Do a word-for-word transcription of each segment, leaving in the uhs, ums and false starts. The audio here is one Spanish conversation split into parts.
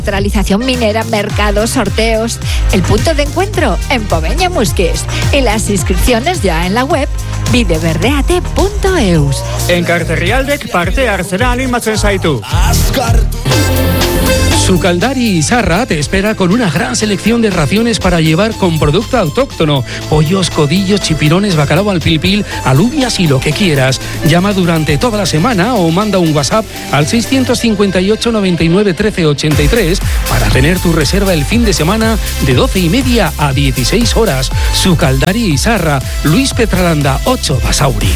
Centralización minera, mercados, sorteos. El punto de encuentro en Poveña Musquis. Y las inscripciones ya en la web bideberdeate punto eus. En Carterrialdec parte hartzera animatzen zaitu. Sukaldari Izarra te espera con una gran selección de raciones para llevar con producto autóctono. Pollos, codillos, chipirones, bacalao al pil pil, alubias y lo que quieras. Llama durante toda la semana o manda un WhatsApp al seiscientos cincuenta y ocho, noventa y nueve, trece, ochenta y tres para tener tu reserva el fin de semana de doce y media a dieciséis horas. Sukaldari Izarra, Luis Petralanda, ocho Basauri.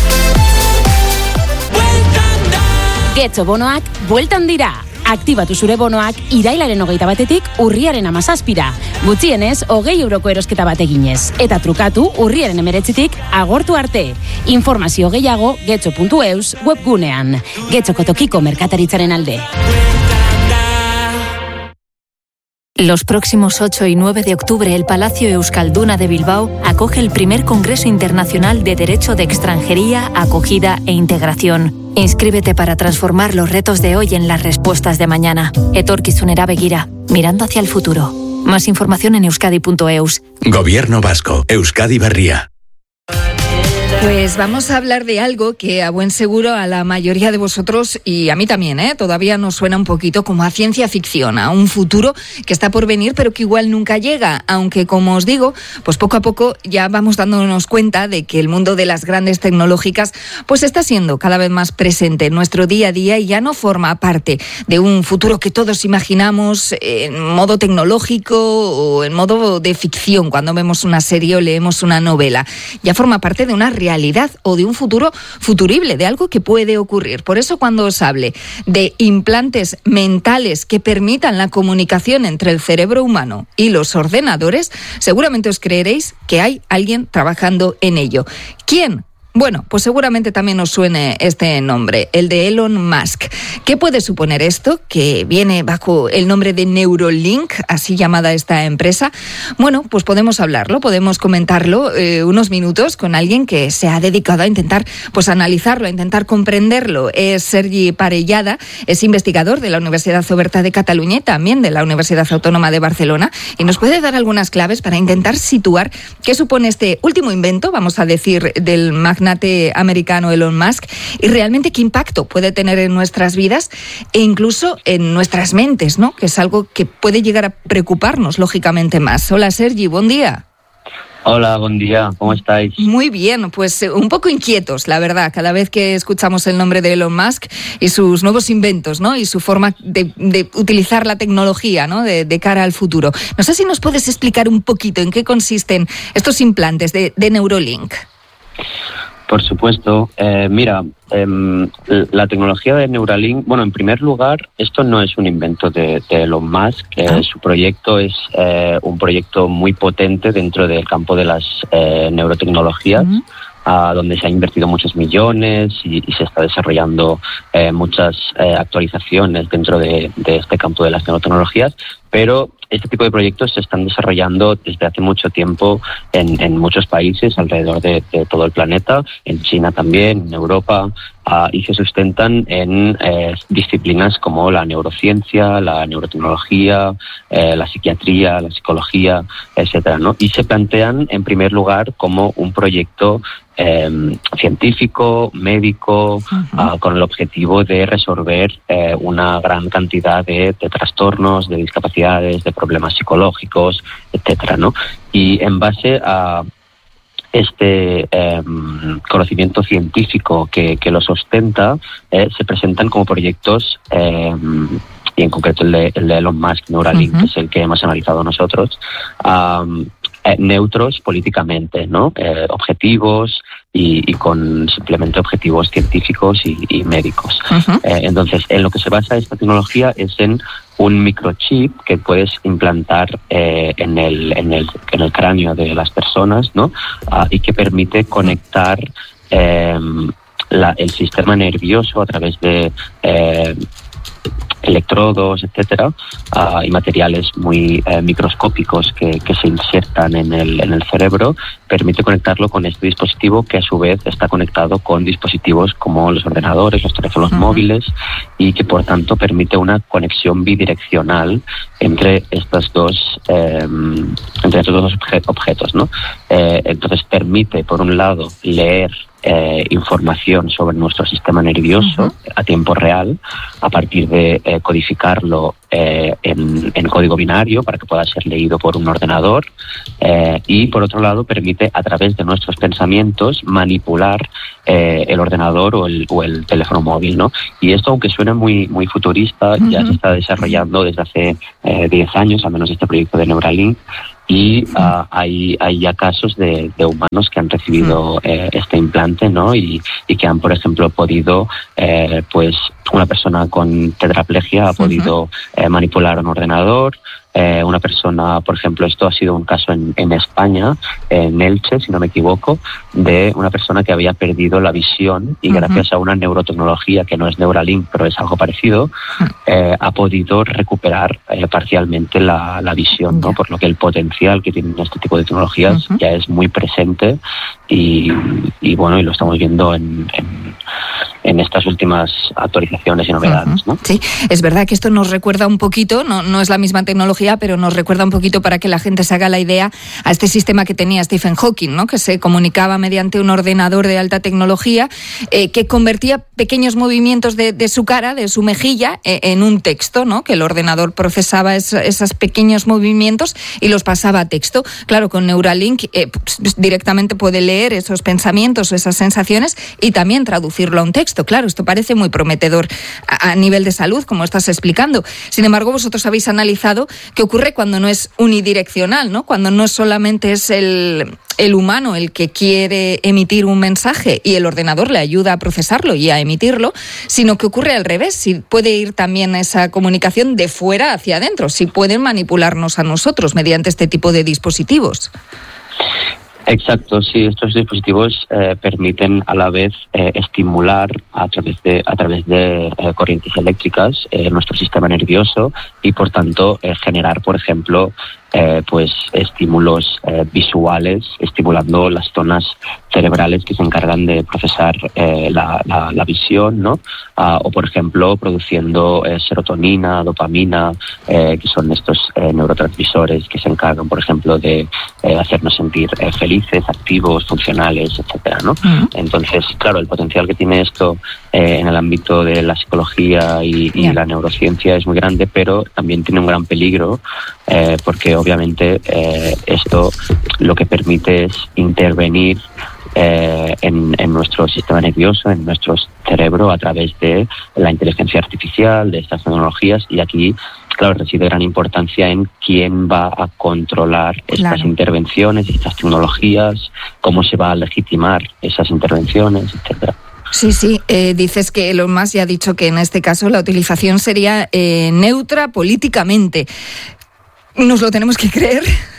Getxo bonoak bueltan dira. Aktibatu zure bonoak irailaren hogeita batetik urriaren hamazazpira. Gutxienez, hogei euroko erosketa bat eginez. Eta trukatu urriaren emeretzitik agortu arte. Informazio gehiago getxo puntu eus webgunean. Getxoko tokiko merkataritzaren alde. Los próximos ocho y nueve de octubre, el Palacio Euskalduna de Bilbao acoge el primer Congreso Internacional de Derecho de Extranjería, Acogida e Integración. Inscríbete para transformar los retos de hoy en las respuestas de mañana. Etorkizunera begira, mirando hacia el futuro. Más información en euskadi punto eus. Gobierno Vasco, Euskadi Berria. Pues vamos a hablar de algo que a buen seguro a la mayoría de vosotros y a mí también, ¿eh? todavía nos suena un poquito como a ciencia ficción, a un futuro que está por venir pero que igual nunca llega, aunque como os digo, pues poco a poco ya vamos dándonos cuenta de que el mundo de las grandes tecnológicas pues está siendo cada vez más presente en nuestro día a día y ya no forma parte de un futuro que todos imaginamos en modo tecnológico o en modo de ficción cuando vemos una serie o leemos una novela, ya forma parte de una realidad o de un futuro futurible, de algo que puede ocurrir. Por eso cuando os hable de implantes mentales que permitan la comunicación entre el cerebro humano y los ordenadores, seguramente os creeréis que hay alguien trabajando en ello. ¿Quién? Bueno, pues seguramente también os suene este nombre, el de Elon Musk. ¿Qué puede suponer esto? Que viene bajo el nombre de Neuralink, así llamada esta empresa. Bueno, pues podemos hablarlo, podemos comentarlo eh, unos minutos con alguien que se ha dedicado a intentar pues analizarlo, a intentar comprenderlo. Es Sergi Parellada, es investigador de la Universidad Oberta de Cataluña y también de la Universidad Autónoma de Barcelona y nos puede dar algunas claves para intentar situar qué supone este último invento, vamos a decir, del magnate americano Elon Musk y realmente qué impacto puede tener en nuestras vidas e incluso en nuestras mentes, ¿no? Que es algo que puede llegar a preocuparnos lógicamente más. Hola Sergi, buen día. Hola, buen día, ¿cómo estáis? Muy bien, pues un poco inquietos, la verdad, cada vez que escuchamos el nombre de Elon Musk y sus nuevos inventos, ¿no? Y su forma de, de utilizar la tecnología, ¿no? De, de cara al futuro. No sé si nos puedes explicar un poquito en qué consisten estos implantes de, de Neuralink. Por supuesto. Eh, mira, eh, la tecnología de Neuralink, bueno, en primer lugar, esto no es un invento de, de Elon Musk. Eh, ah. Su proyecto es eh, un proyecto muy potente dentro del campo de las eh, neurotecnologías, uh-huh. a donde se ha invertido muchos millones y, y se está desarrollando eh, muchas eh, actualizaciones dentro de, de este campo de las neurotecnologías, pero este tipo de proyectos se están desarrollando desde hace mucho tiempo en, en muchos países alrededor de, de todo el planeta, en China también, en Europa, uh, y se sustentan en eh, disciplinas como la neurociencia, la neurotecnología, eh, la psiquiatría, la psicología, etcétera, ¿no? Y se plantean en primer lugar como un proyecto Eh, científico, médico, uh-huh. uh, con el objetivo de resolver eh, una gran cantidad de, de trastornos, de discapacidades, de problemas psicológicos, etcétera, ¿no? Y en base a este eh, conocimiento científico que, que lo sustenta, eh, se presentan como proyectos eh, y en concreto el de, el de Elon Musk, Neuralink, uh-huh. que es el que hemos analizado nosotros, um, eh, neutros políticamente, ¿no? Eh, objetivos y, y con simplemente objetivos científicos y, y médicos. Uh-huh. Eh, entonces, en lo que se basa esta tecnología es en un microchip que puedes implantar eh, en, el, en, el, en el cráneo de las personas, ¿no? Uh, y que permite conectar eh, la, el sistema nervioso a través de... Eh, electrodos, etcétera, uh, y materiales muy eh, microscópicos que, que se insertan en el, en el cerebro, permite conectarlo con este dispositivo que a su vez está conectado con dispositivos como los ordenadores, los teléfonos uh-huh. móviles, y que por tanto permite una conexión bidireccional entre estas dos eh, entre estos dos objetos, ¿no? Eh, entonces permite, por un lado, leer Eh, información sobre nuestro sistema nervioso uh-huh. a tiempo real, a partir de eh, codificarlo eh, en, en código binario para que pueda ser leído por un ordenador, eh, y por otro lado permite, a través de nuestros pensamientos, manipular eh, el ordenador o el, o el teléfono móvil, ¿no? Y esto, aunque suene muy, muy futurista, uh-huh. ya se está desarrollando desde hace diez eh, años, al menos este proyecto de Neuralink. Y uh, hay, hay ya casos de, de humanos que han recibido eh, este implante, ¿no? Y, y que han, por ejemplo, podido, eh, pues, una persona con tetraplegia ha podido eh, manipular un ordenador. Eh, una persona, por ejemplo, esto ha sido un caso en, en España, en Elche, si no me equivoco, de una persona que había perdido la visión y uh-huh. gracias a una neurotecnología que no es Neuralink, pero es algo parecido, eh, ha podido recuperar eh, parcialmente la, la visión, ¿no? Por lo que el potencial que tienen este tipo de tecnologías uh-huh. ya es muy presente y, y bueno, y lo estamos viendo en, en, en estas últimas actualizaciones y novedades, ¿no? Sí, es verdad que esto nos recuerda un poquito, no, no es la misma tecnología, pero nos recuerda un poquito, para que la gente se haga la idea, a este sistema que tenía Stephen Hawking, ¿no? Que se comunicaba mediante un ordenador de alta tecnología, eh, que convertía pequeños movimientos de, de su cara, de su mejilla, eh, en un texto, ¿no? Que el ordenador procesaba es, esos pequeños movimientos y los pasaba a texto. Claro, con Neuralink eh, pues, directamente puede leer esos pensamientos o esas sensaciones y también traducirlo a un texto. Claro, esto parece muy prometedor a, a nivel de salud, como estás explicando. Sin embargo, vosotros habéis analizado qué ocurre cuando no es unidireccional, ¿no? Cuando no solamente es el, el humano el que quiere emitir un mensaje y el ordenador le ayuda a procesarlo y a emitirlo, sino que ocurre al revés. Si puede ir también esa comunicación de fuera hacia adentro, si pueden manipularnos a nosotros mediante este tipo de dispositivos. Exacto, sí, estos dispositivos eh, permiten a la vez eh, estimular a través de a través de eh, corrientes eléctricas eh, nuestro sistema nervioso y por tanto eh, generar, por ejemplo, eh, pues estímulos eh, visuales, estimulando las zonas cerebrales que se encargan de procesar eh, la, la, la visión, ¿no? Uh, o por ejemplo produciendo eh, serotonina, dopamina, eh, que son estos eh, neurotransmisores que se encargan, por ejemplo, de eh, hacernos sentir eh, felices, activos, funcionales, etcétera, ¿no? Uh-huh. Entonces, claro, el potencial que tiene esto eh, en el ámbito de la psicología y, y yeah. la neurociencia es muy grande, pero también tiene un gran peligro eh, porque obviamente eh, esto lo que permite es intervenir Eh, en, en nuestro sistema nervioso, en nuestro cerebro, a través de la inteligencia artificial, de estas tecnologías, y aquí, claro, reside gran importancia en quién va a controlar estas claro. intervenciones, estas tecnologías, cómo se va a legitimar esas intervenciones, etcétera. Sí, sí, eh, dices que Elon Musk ya ha dicho que en este caso la utilización sería eh, neutra políticamente. ¿Nos lo tenemos que creer?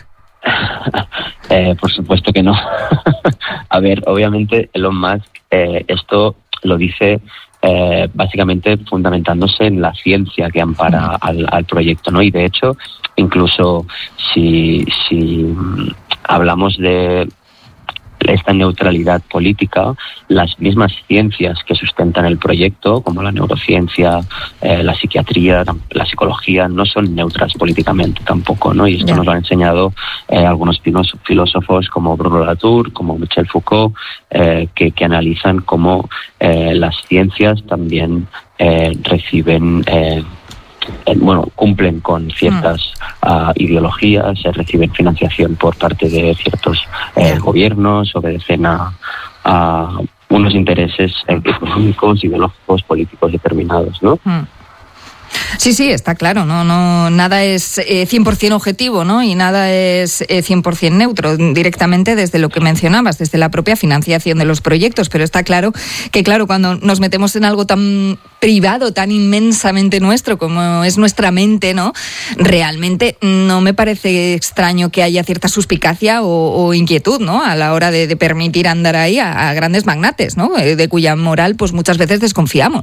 Eh, por supuesto que no. A ver, obviamente Elon Musk eh, esto lo dice eh, básicamente fundamentándose en la ciencia que ampara al, al proyecto, ¿no? Y de hecho, incluso si, si hablamos de esta neutralidad política, las mismas ciencias que sustentan el proyecto, como la neurociencia, eh, la psiquiatría, la psicología, no son neutras políticamente tampoco, ¿no? Y esto yeah. nos lo han enseñado eh, algunos filósofos como Bruno Latour, como Michel Foucault, eh, que, que analizan cómo eh, las ciencias también eh, reciben eh, bueno, cumplen con ciertas mm. uh, ideologías, se reciben financiación por parte de ciertos eh, yeah. gobiernos, obedecen a, a unos intereses eh, económicos, ideológicos, políticos determinados, ¿no? Mm. Sí, sí, está claro, no, no, nada es eh, cien por ciento objetivo, ¿no? Y nada es eh, cien por ciento neutro, directamente desde lo que mencionabas, desde la propia financiación de los proyectos, pero está claro que, claro, cuando nos metemos en algo tan privado, tan inmensamente nuestro como es nuestra mente, ¿no? Realmente no me parece extraño que haya cierta suspicacia o, o inquietud, ¿no? A la hora de, de permitir andar ahí a, a grandes magnates, ¿no? De cuya moral, pues muchas veces desconfiamos.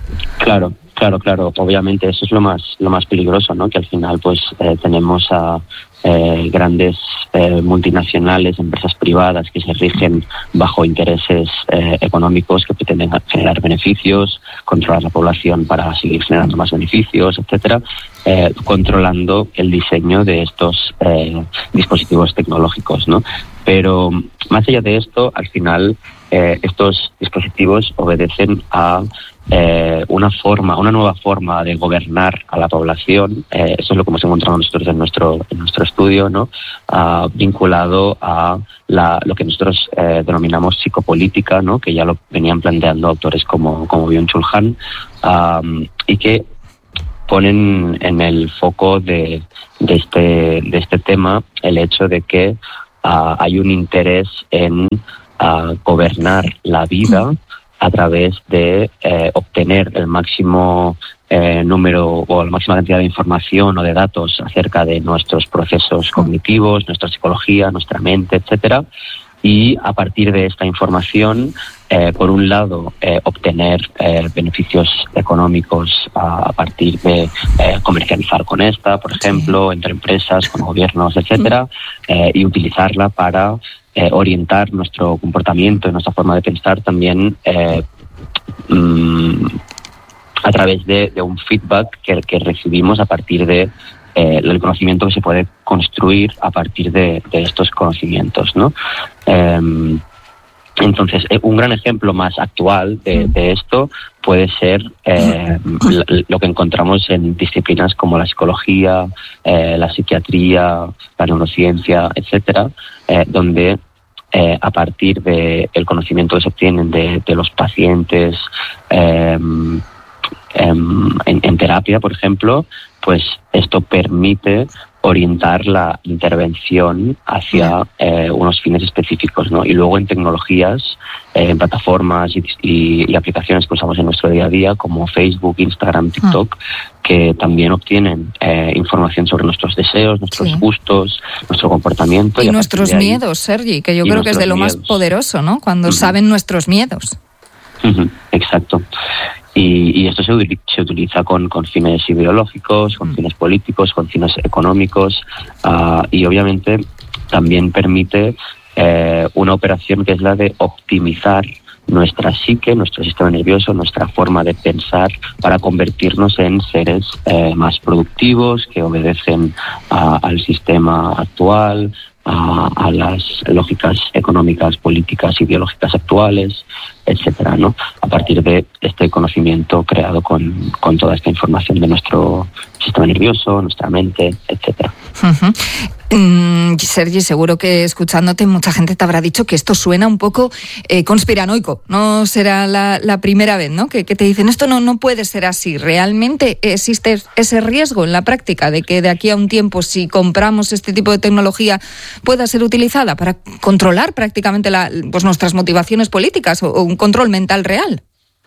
Claro, claro, claro. Obviamente eso es lo más lo más peligroso, ¿no? Que al final pues eh, tenemos a eh, grandes eh, multinacionales, empresas privadas que se rigen bajo intereses eh, económicos que pretenden generar beneficios, controlar la población para seguir generando más beneficios, etcétera, eh, controlando el diseño de estos eh, dispositivos tecnológicos, ¿no? Pero más allá de esto, al final eh, estos dispositivos obedecen a eh, una forma, una nueva forma de gobernar a la población. Eh, eso es lo que hemos encontrado nosotros en nuestro en nuestro estudio, ¿no? Uh, vinculado a la, lo que nosotros eh, denominamos psicopolítica, ¿no? Que ya lo venían planteando autores como como Byung-Chul Han, um, y que ponen en el foco de, de este de este tema el hecho de que Uh, hay un interés en uh, gobernar la vida a través de eh, obtener el máximo eh, número o la máxima cantidad de información o de datos acerca de nuestros procesos cognitivos, nuestra psicología, nuestra mente, etcétera. Y a partir de esta información, eh, por un lado, eh, obtener eh, beneficios económicos a, a partir de eh, comercializar con esta, por ejemplo, entre empresas, con gobiernos, etcétera, eh, y utilizarla para eh, orientar nuestro comportamiento y nuestra forma de pensar también eh, mmm, a través de, de un feedback que, que recibimos a partir de Eh, el conocimiento que se puede construir a partir de, de estos conocimientos, ¿no? Eh, entonces, un gran ejemplo más actual de, de esto puede ser eh, lo que encontramos en disciplinas como la psicología, eh, la psiquiatría, la neurociencia, etcétera, eh, donde eh, a partir del conocimiento que se obtienen de, de los pacientes eh, en, en terapia, por ejemplo, pues esto permite orientar la intervención hacia eh, unos fines específicos, ¿no? Y luego en tecnologías, eh, en plataformas y, y, y aplicaciones que usamos en nuestro día a día, como Facebook, Instagram, TikTok, que también obtienen eh, información sobre nuestros deseos, nuestros sí. gustos, nuestro comportamiento. Y, y nuestros ahí, miedos, Sergi, que yo creo que es de lo miedos. más poderoso, ¿no? Cuando uh-huh. saben nuestros miedos. Uh-huh. Exacto. Y, y esto se, se utiliza con, con fines ideológicos, con fines políticos, con fines económicos, uh, y obviamente también permite eh, una operación que es la de optimizar nuestra psique, nuestro sistema nervioso, nuestra forma de pensar para convertirnos en seres eh, más productivos, que obedecen uh, al sistema actual, A, a las lógicas económicas, políticas, ideológicas actuales, etcétera, ¿no? A partir de este conocimiento creado con, con toda esta información de nuestro sistema nervioso, nuestra mente, etcétera. Uh-huh. Mm, Sergi, seguro que escuchándote mucha gente te habrá dicho que esto suena un poco eh, conspiranoico. No será la, la primera vez, ¿no? Que, que te dicen esto no, no puede ser así. ¿Realmente existe ese riesgo en la práctica de que de aquí a un tiempo, si compramos este tipo de tecnología, pueda ser utilizada para controlar prácticamente la, pues nuestras motivaciones políticas o, o un control mental real?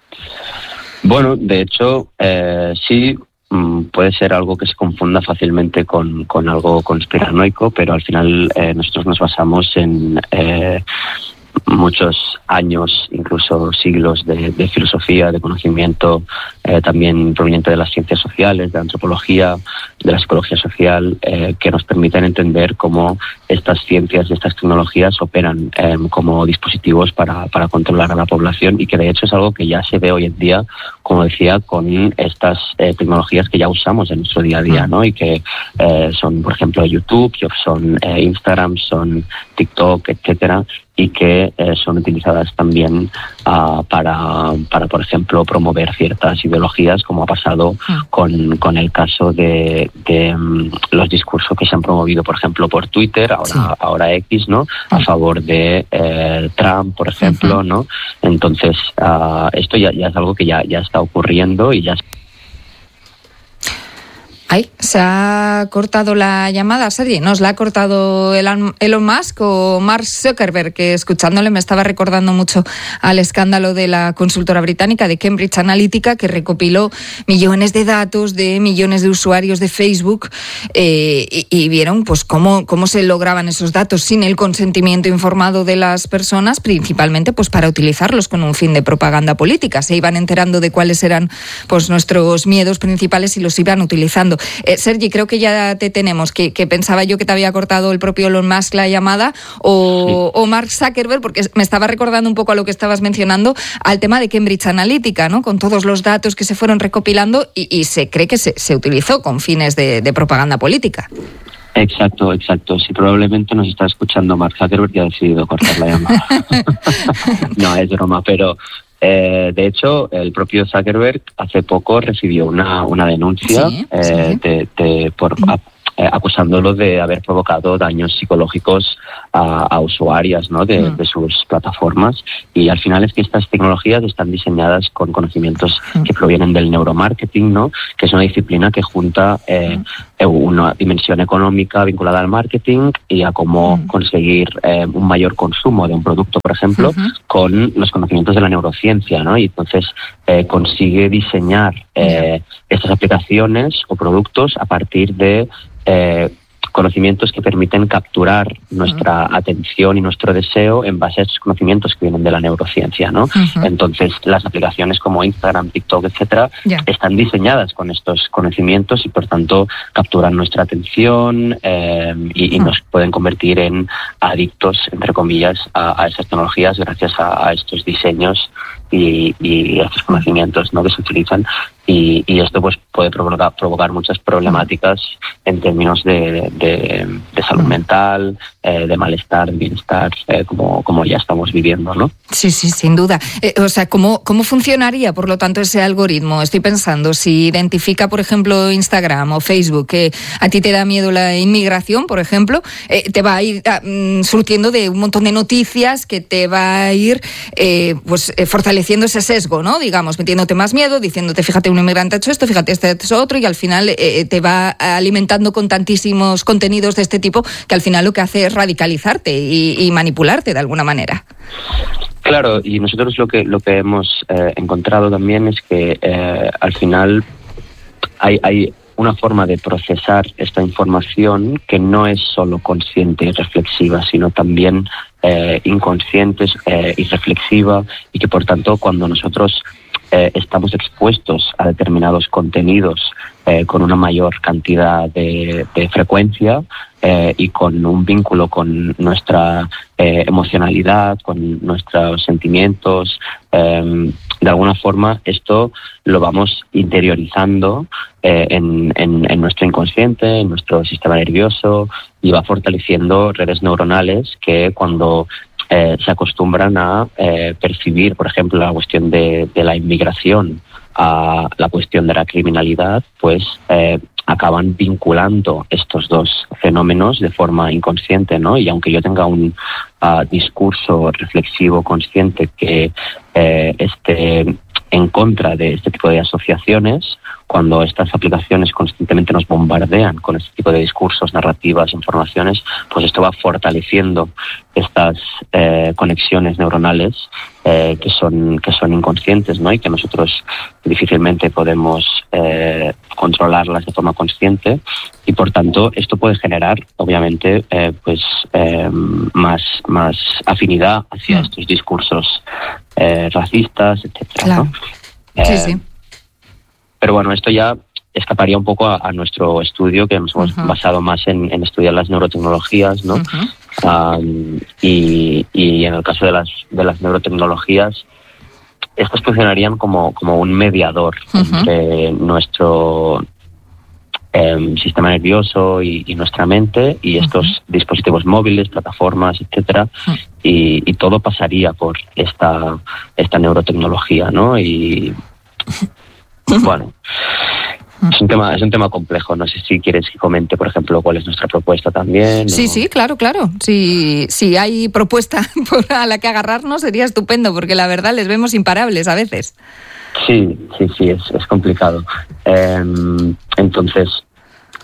Bueno, de hecho, eh, sí. Puede ser algo que se confunda fácilmente con, con algo conspiranoico, pero al final eh, nosotros nos basamos en eh, muchos años, incluso siglos de, de filosofía, de conocimiento, eh, también proveniente de las ciencias sociales, de la antropología, de la psicología social, eh, que nos permiten entender cómo estas ciencias y estas tecnologías operan eh, como dispositivos para, para controlar a la población, y que de hecho es algo que ya se ve hoy en día, como decía, con estas eh, tecnologías que ya usamos en nuestro día a día, ¿no? Y que eh, son, por ejemplo, YouTube, son eh, Instagram, son TikTok, etcétera, y que eh, son utilizadas también uh, para, para, por ejemplo, promover ciertas ideologías, como ha pasado con, con el caso de, de um, los discursos que se han promovido, por ejemplo, por Twitter, ahora, sí. ahora X, ¿no? A favor de eh, Trump, por ejemplo, uh-huh. ¿no? Entonces, uh, esto ya, ya es algo que ya, ya está ocurriendo y ya Ay, ¿se ha cortado la llamada, Sergi? ¿Nos la ha cortado Elon Musk o Mark Zuckerberg? Que escuchándole me estaba recordando mucho al escándalo de la consultora británica de Cambridge Analytica, que recopiló millones de datos de millones de usuarios de Facebook eh, y, y vieron pues cómo, cómo se lograban esos datos sin el consentimiento informado de las personas, principalmente pues para utilizarlos con un fin de propaganda política. Se iban enterando de cuáles eran pues nuestros miedos principales y los iban utilizando. Eh, Sergi, creo que ya te tenemos, que, que pensaba yo que te había cortado el propio Elon Musk la llamada, o, sí. o Mark Zuckerberg, porque me estaba recordando un poco a lo que estabas mencionando, al tema de Cambridge Analytica, ¿no? Con todos los datos que se fueron recopilando y, y se cree que se, se utilizó con fines de, de propaganda política. Exacto, exacto. Sí, probablemente nos está escuchando Mark Zuckerberg y ha decidido cortar la llamada. No, es broma, pero... Eh, de hecho, el propio Zuckerberg hace poco recibió una, una denuncia sí, eh, sí. De, de, por, a, eh, acusándolo de haber provocado daños psicológicos a, a usuarias, ¿no? de, mm. de sus plataformas. Y al final es que estas tecnologías están diseñadas con conocimientos mm. que provienen del neuromarketing, ¿no? Que es una disciplina que junta eh, mm. una dimensión económica vinculada al marketing y a cómo mm. conseguir eh, un mayor consumo de un producto, por ejemplo, mm-hmm. con los conocimientos de la neurociencia, ¿no? Y entonces eh, consigue diseñar eh, estas aplicaciones o productos a partir de eh, conocimientos que permiten capturar nuestra uh-huh. atención y nuestro deseo en base a estos conocimientos que vienen de la neurociencia, ¿no? Uh-huh. Entonces, las aplicaciones como Instagram, TikTok, etcétera, yeah. están diseñadas con estos conocimientos y, por tanto, capturan nuestra atención eh, y, y uh-huh. nos pueden convertir en adictos, entre comillas, a, a esas tecnologías gracias a, a estos diseños y, y estos conocimientos, ¿no? que se utilizan. Y, y esto pues puede provocar, provocar muchas problemáticas en términos de, de, de salud mental, eh, de malestar, de bienestar, eh, como, como ya estamos viviendo, ¿no? Sí, sí, sin duda. Eh, o sea, ¿cómo, ¿cómo funcionaría, por lo tanto, ese algoritmo? Estoy pensando, si identifica, por ejemplo, Instagram o Facebook, que a ti te da miedo la inmigración, por ejemplo, eh, te va a ir uh, surtiendo de un montón de noticias que te va a ir eh, pues eh, fortaleciendo ese sesgo, ¿no? Digamos, metiéndote más miedo, diciéndote, fíjate, un inmigrante ha hecho esto, fíjate, este ha hecho otro, y al final eh, te va alimentando con tantísimos contenidos de este tipo que al final lo que hace es radicalizarte y, y manipularte de alguna manera. Claro, y nosotros lo que lo que hemos eh, encontrado también es que eh, al final hay, hay una forma de procesar esta información que no es solo consciente y reflexiva, sino también eh, inconsciente eh, y reflexiva, y que por tanto cuando nosotros Eh, estamos expuestos a determinados contenidos eh, con una mayor cantidad de, de frecuencia eh, y con un vínculo con nuestra eh, emocionalidad, con nuestros sentimientos, eh, de alguna forma esto lo vamos interiorizando eh, en, en, en nuestro inconsciente, en nuestro sistema nervioso, y va fortaleciendo redes neuronales que cuando Eh, se acostumbran a eh, percibir, por ejemplo, la cuestión de, de la inmigración a la cuestión de la criminalidad, pues eh, acaban vinculando estos dos fenómenos de forma inconsciente, ¿no? Y aunque yo tenga un uh, discurso reflexivo consciente que eh, esté en contra de este tipo de asociaciones, cuando estas aplicaciones constantemente nos bombardean con este tipo de discursos, narrativas, informaciones, pues esto va fortaleciendo estas eh, conexiones neuronales eh, que son que son inconscientes, ¿no? Y que nosotros difícilmente podemos eh, controlarlas de forma consciente, y por tanto esto puede generar, obviamente, eh, pues eh, más más afinidad hacia mm. estos discursos eh, racistas, etcétera, claro. ¿no? Eh, sí, sí. Pero bueno, esto ya escaparía un poco a, a nuestro estudio, que nos hemos uh-huh. basado más en, en estudiar las neurotecnologías, ¿no? Uh-huh. Um, y, y en el caso de las de las neurotecnologías, estas funcionarían como, como un mediador uh-huh. entre nuestro eh, sistema nervioso y, y nuestra mente y estos uh-huh. dispositivos móviles, plataformas, etcétera, uh-huh. y, y todo pasaría por esta esta neurotecnología, ¿no? Y bueno, es un tema es un tema complejo. No sé si quieres que comente, por ejemplo, cuál es nuestra propuesta también. Sí, o... sí, claro, claro. Si, si hay propuesta por a la que agarrarnos sería estupendo, porque la verdad les vemos imparables a veces. Sí, sí, sí, es, es complicado. Eh, entonces,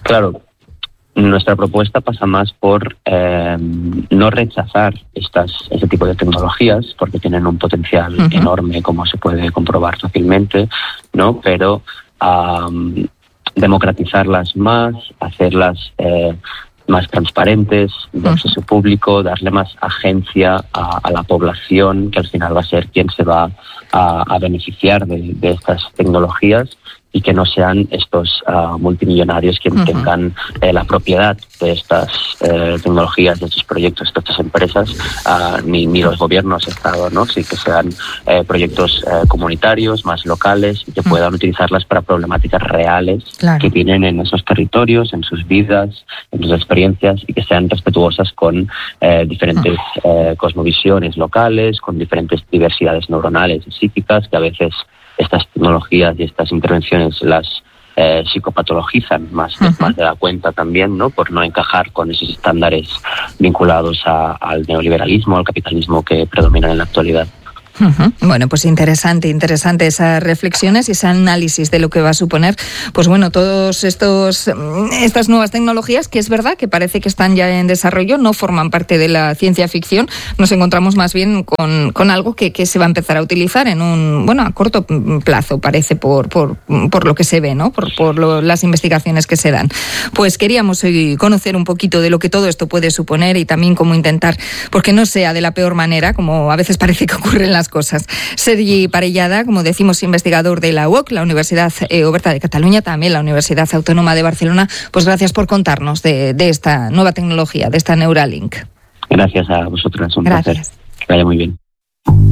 Claro, nuestra propuesta pasa más por eh, no rechazar estas ese tipo de tecnologías porque tienen un potencial uh-huh. enorme, como se puede comprobar fácilmente, ¿no? Pero um, democratizarlas más, hacerlas eh, más transparentes, de acceso uh-huh. público, darle más agencia a, a la población, que al final va a ser quien se va a, a beneficiar de, de estas tecnologías, y que no sean estos uh, multimillonarios quienes uh-huh. tengan eh, la propiedad de estas eh, tecnologías, de estos proyectos, de estas empresas, uh, ni, ni los gobiernos, Estado, ¿no? Sí que sean eh, proyectos eh, comunitarios, más locales, y que uh-huh. puedan utilizarlas para problemáticas reales claro. que tienen en esos territorios, en sus vidas, en sus experiencias, y que sean respetuosas con eh, diferentes uh-huh. eh, cosmovisiones locales, con diferentes diversidades neuronales y psíquicas, que a veces estas tecnologías y estas intervenciones las eh, psicopatologizan más, uh-huh. más de la cuenta también, ¿no? Por no encajar con esos estándares vinculados a, al neoliberalismo, al capitalismo que predominan en la actualidad. Uh-huh. Bueno, pues interesante, interesante esas reflexiones y ese análisis de lo que va a suponer, pues bueno, todos estos estas nuevas tecnologías, que es verdad que parece que están ya en desarrollo, no forman parte de la ciencia ficción. Nos encontramos más bien con, con algo que, que se va a empezar a utilizar en un, bueno, a corto plazo, parece, por, por, por lo que se ve, ¿no? Por, por lo, las investigaciones que se dan. Pues queríamos hoy conocer un poquito de lo que todo esto puede suponer y también cómo intentar, porque no sea de la peor manera, como a veces parece que ocurre en las cosas. Sergi Parellada, como decimos, investigador de la U O C, la Universidad eh, Oberta de Cataluña, también la Universidad Autónoma de Barcelona, pues gracias por contarnos de, de esta nueva tecnología, de esta Neuralink. Gracias a vosotras, un gracias. placer. Que vaya muy bien.